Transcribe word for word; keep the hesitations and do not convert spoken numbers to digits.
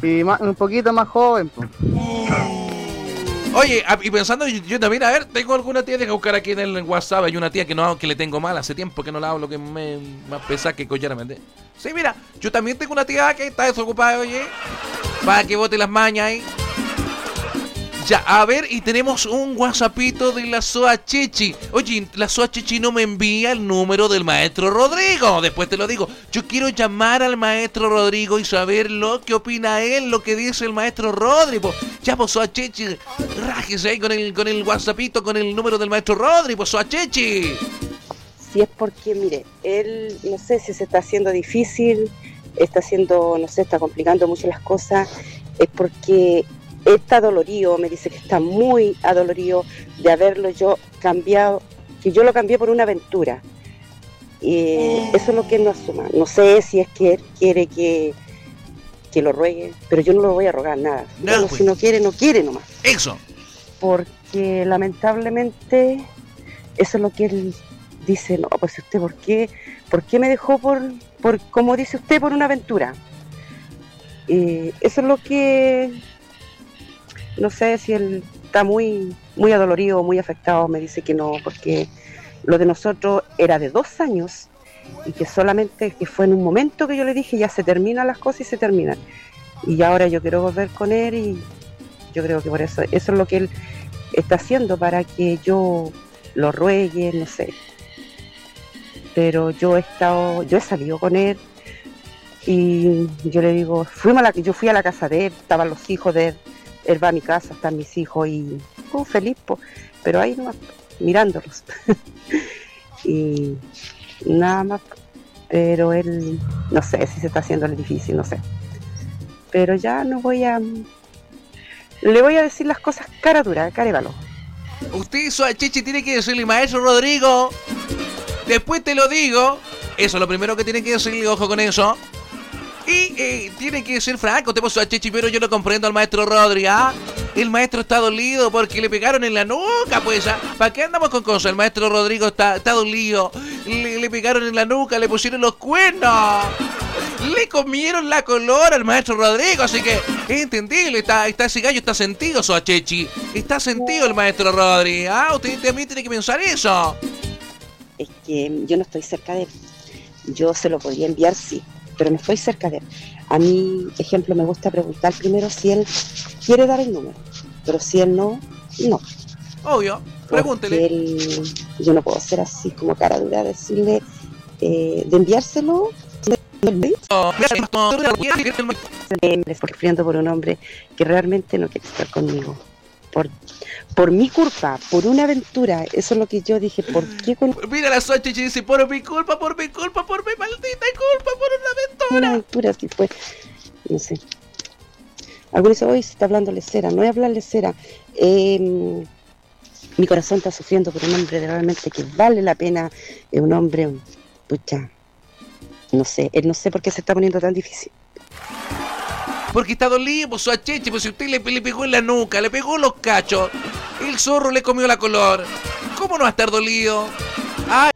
Y más, un poquito más joven, pues. Oye, y pensando, yo, yo también, a ver, tengo alguna tía, deja buscar aquí en el WhatsApp, hay una tía que no que le tengo mal, hace tiempo que no la hablo, que me más pesada que collera, ¿me entiendes? Sí, mira, yo también tengo una tía que está desocupada, oye, para que bote las mañas ahí. Ya, a ver, y tenemos un WhatsAppito de la Soa Chechi. Oye, la Soa Chechi no me envía el número del maestro Rodrigo. Después te lo digo. Yo quiero llamar al maestro Rodrigo y saber lo que opina él, lo que dice el maestro Rodrigo. Ya, pues, Soa Chechi, rájese ahí con el, con el WhatsAppito, con el número del maestro Rodrigo, Soa Chechi. Si es porque, mire, él, no sé si se está haciendo difícil, está haciendo, no sé, está complicando mucho las cosas, es porque... está dolorido, me dice que está muy adolorido de haberlo yo cambiado, que yo lo cambié por una aventura. Y eso es lo que él no asuma. No sé si es que él quiere que, que lo ruegue, pero yo no lo voy a rogar nada. No, bueno, pues. Si no quiere, no quiere nomás. Eso. Porque lamentablemente eso es lo que él dice. No, pues usted, ¿por qué? ¿Por qué me dejó por, por como dice usted, por una aventura? Y eso es lo que... No sé si él está muy muy adolorido, muy afectado, me dice que no, porque lo de nosotros era de dos años y que solamente que fue en un momento que yo le dije ya se terminan las cosas y se terminan. Y ahora yo quiero volver con él y yo creo que por eso, eso es lo que él está haciendo para que yo lo ruegue, no sé. Pero yo he estado, yo he salido con él y yo le digo, fuimos a la, yo fui a la casa de él, estaban los hijos de él. Él va a mi casa, están mis hijos y oh, feliz, po, pero ahí nomás, mirándolos. Y nada más, pero él, no sé si se está haciendo difícil, no sé. Pero ya no voy a... Le voy a decir las cosas cara dura, carévalo. Usted, Soa Chechi, tiene que decirle, maestro Rodrigo, después te lo digo. Eso es lo primero que tiene que decirle, ojo con eso. Y eh, tiene que ser franco, te puso a Chechi, pero yo lo comprendo al maestro Rodri, ¿ah? El maestro está dolido porque le pegaron en la nuca, pues, ¿ah? ¿Para qué andamos con cosas? El maestro Rodrigo está, está dolido. Le, le pegaron en la nuca, le pusieron los cuernos. Le comieron la color al maestro Rodrigo, así que es entendible, está, está ese gallo está sentido, Soa Chechi. Está sentido el maestro Rodri, ¿ah? Usted también tiene que pensar eso. Es que yo no estoy cerca de él. Yo se lo podría enviar, sí, pero no estoy cerca de él. A mí, ejemplo, me gusta preguntar primero si él quiere dar el número, pero si él no, no. Obvio, pregúntele. Porque él, yo no puedo ser así como cara dura, decirle eh, de enviárselo. Porque friendo por un hombre que realmente no quiere estar conmigo. Por, por mi culpa, por una aventura. Eso es lo que yo dije. ¿Por qué con Mira la Soa Chechi dice, por mi culpa, por mi culpa, por mi maldita culpa, por una aventura. una aventura? Así fue, no sé. Algunos dicen, hoy se está hablando lecera. No es hablar lecera. Eh, mi corazón está sufriendo por un hombre realmente que vale la pena. Es un hombre, un, pucha, no sé, él no sé por qué se está poniendo tan difícil. Porque está dolido, pues, Soa Chechi, pues si usted le, le pegó en la nuca, le pegó los cachos, el zorro le comió la color, ¿cómo no va a estar dolido? Ay.